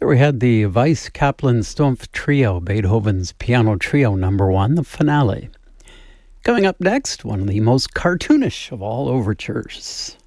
we had the Weiss Kaplan Stumpf Trio, Beethoven's Piano Trio No. 1, the finale. Coming up next, one of the most cartoonish of all overtures.